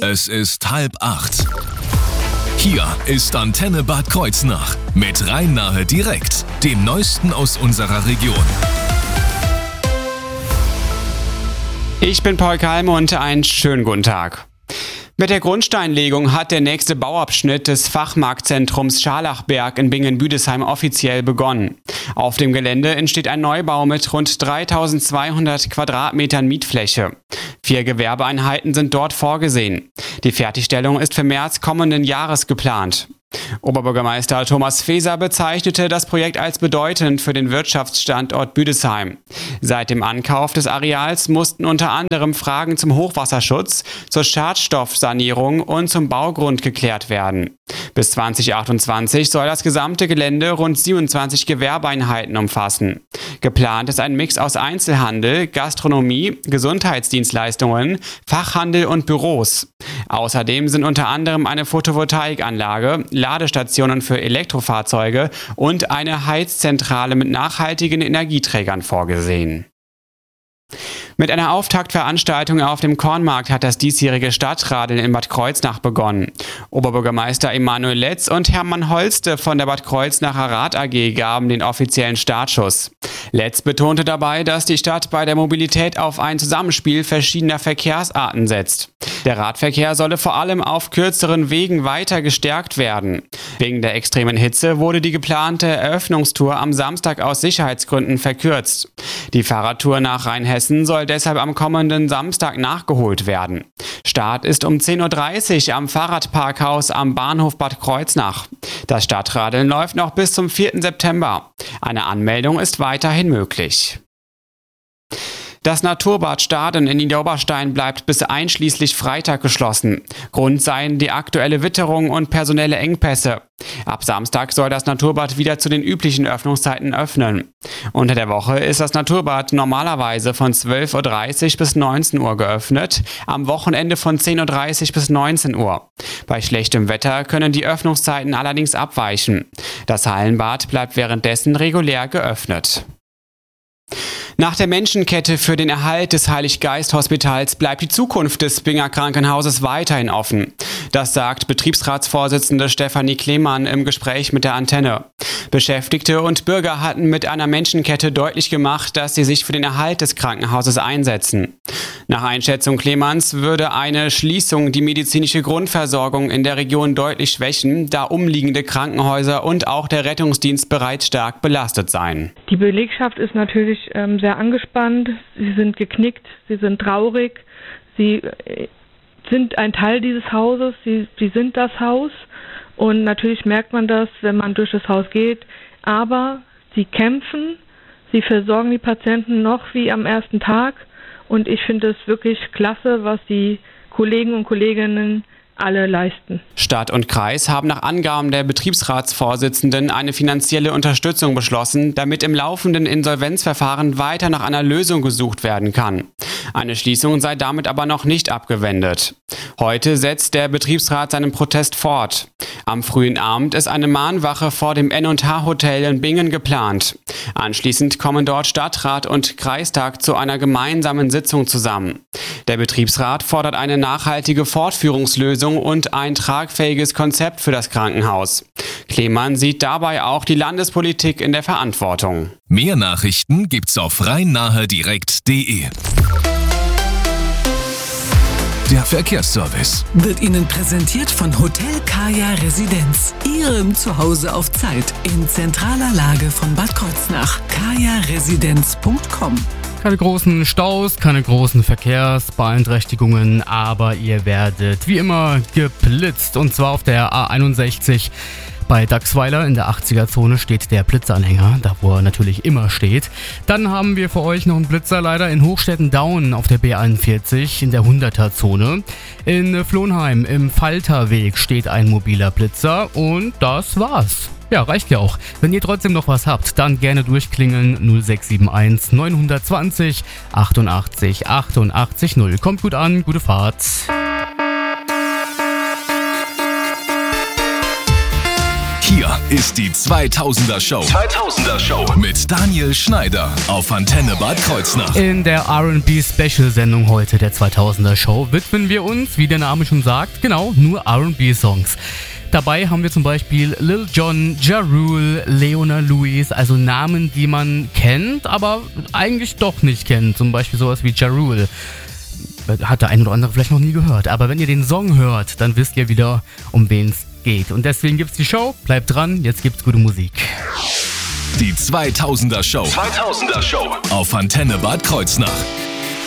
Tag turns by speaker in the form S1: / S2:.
S1: Es ist 7:30. Hier ist Antenne Bad Kreuznach mit Rhein-Nahe direkt, dem Neuesten aus unserer Region.
S2: Ich bin Paul Kalme und einen schönen guten Tag. Mit der Grundsteinlegung hat der nächste Bauabschnitt des Fachmarktzentrums Scharlachberg in Bingen-Büdesheim offiziell begonnen. Auf dem Gelände entsteht ein Neubau mit rund 3200 Quadratmetern Mietfläche. 4 Gewerbeeinheiten sind dort vorgesehen. Die Fertigstellung ist für März kommenden Jahres geplant. Oberbürgermeister Thomas Feser bezeichnete das Projekt als bedeutend für den Wirtschaftsstandort Büdesheim. Seit dem Ankauf des Areals mussten unter anderem Fragen zum Hochwasserschutz, zur Schadstoffsanierung und zum Baugrund geklärt werden. Bis 2028 soll das gesamte Gelände rund 27 Gewerbeeinheiten umfassen. Geplant ist ein Mix aus Einzelhandel, Gastronomie, Gesundheitsdienstleistungen, Fachhandel und Büros. Außerdem sind unter anderem eine Photovoltaikanlage, Ladestationen für Elektrofahrzeuge und eine Heizzentrale mit nachhaltigen Energieträgern vorgesehen. Mit einer Auftaktveranstaltung auf dem Kornmarkt hat das diesjährige Stadtradeln in Bad Kreuznach begonnen. Oberbürgermeister Emanuel Letz und Hermann Holste von der Bad Kreuznacher Rad AG gaben den offiziellen Startschuss. Letz betonte dabei, dass die Stadt bei der Mobilität auf ein Zusammenspiel verschiedener Verkehrsarten setzt. Der Radverkehr solle vor allem auf kürzeren Wegen weiter gestärkt werden. Wegen der extremen Hitze wurde die geplante Eröffnungstour am Samstag aus Sicherheitsgründen verkürzt. Die Fahrradtour nach Rheinhessen soll deshalb am kommenden Samstag nachgeholt werden. Start ist um 10:30 Uhr am Fahrradparkhaus am Bahnhof Bad Kreuznach. Das Stadtradeln läuft noch bis zum 4. September. Eine Anmeldung ist weiterhin möglich. Das Naturbad Staden in Niederoberstein bleibt bis einschließlich Freitag geschlossen. Grund seien die aktuelle Witterung und personelle Engpässe. Ab Samstag soll das Naturbad wieder zu den üblichen Öffnungszeiten öffnen. Unter der Woche ist das Naturbad normalerweise von 12:30 Uhr bis 19 Uhr geöffnet, am Wochenende von 10:30 Uhr bis 19 Uhr. Bei schlechtem Wetter können die Öffnungszeiten allerdings abweichen. Das Hallenbad bleibt währenddessen regulär geöffnet. Nach der Menschenkette für den Erhalt des Heilig-Geist-Hospitals bleibt die Zukunft des Binger Krankenhauses weiterhin offen. Das sagt Betriebsratsvorsitzende Stefanie Klemann im Gespräch mit der Antenne. Beschäftigte und Bürger hatten mit einer Menschenkette deutlich gemacht, dass sie sich für den Erhalt des Krankenhauses einsetzen. Nach Einschätzung Klemanns würde eine Schließung die medizinische Grundversorgung in der Region deutlich schwächen, da umliegende Krankenhäuser und auch der Rettungsdienst bereits stark belastet seien.
S3: Die Belegschaft ist natürlich sehr angespannt, sie sind geknickt, sie sind traurig, sie sind ein Teil dieses Hauses, sie sind das Haus und natürlich merkt man das, wenn man durch das Haus geht, aber sie kämpfen, sie versorgen die Patienten noch wie am ersten Tag und ich finde es wirklich klasse, was die Kollegen und Kolleginnen alle leisten.
S2: Stadt und Kreis haben nach Angaben der Betriebsratsvorsitzenden eine finanzielle Unterstützung beschlossen, damit im laufenden Insolvenzverfahren weiter nach einer Lösung gesucht werden kann. Eine Schließung sei damit aber noch nicht abgewendet. Heute setzt der Betriebsrat seinen Protest fort. Am frühen Abend ist eine Mahnwache vor dem N&H-Hotel in Bingen geplant. Anschließend kommen dort Stadtrat und Kreistag zu einer gemeinsamen Sitzung zusammen. Der Betriebsrat fordert eine nachhaltige Fortführungslösung und ein tragfähiges Konzept für das Krankenhaus. Klemann sieht dabei auch die Landespolitik in der Verantwortung.
S1: Mehr Nachrichten gibt's auf rhein-nahe-direkt.de. Der Verkehrsservice
S4: wird Ihnen präsentiert von Hotel Kaya Residenz. Ihrem Zuhause auf Zeit in zentraler Lage von Bad Kreuznach. kajaresidenz.com.
S5: Keine großen Staus, keine großen Verkehrsbeeinträchtigungen, aber ihr werdet wie immer geblitzt und zwar auf der A61. Bei Dachsweiler in der 80er-Zone steht der Blitzanhänger, da wo er natürlich immer steht. Dann haben wir für euch noch einen Blitzer leider in Hochstetten-Daun auf der B41 in der 100er-Zone. In Flohnheim im Falterweg steht ein mobiler Blitzer und das war's. Ja, reicht ja auch. Wenn ihr trotzdem noch was habt, dann gerne durchklingeln 0671 920 88 88 0. Kommt gut an, gute Fahrt.
S1: Hier ist die 2000er Show. Mit Daniel Schneider auf Antenne Bad Kreuznach.
S5: In der R&B-Special-Sendung heute der 2000er Show widmen wir uns, wie der Name schon sagt, genau, nur R&B-Songs. Dabei haben wir zum Beispiel Lil Jon, Ja Rule, Leona Lewis, also Namen, die man kennt, aber eigentlich doch nicht kennt. Zum Beispiel sowas wie Ja Rule. Hat der ein oder andere vielleicht noch nie gehört. Aber wenn ihr den Song hört, dann wisst ihr wieder, um wen es geht. Und deswegen gibt's die Show. Bleibt dran, jetzt gibt's gute Musik.
S1: Die 2000er Show. Auf Antenne Bad Kreuznach.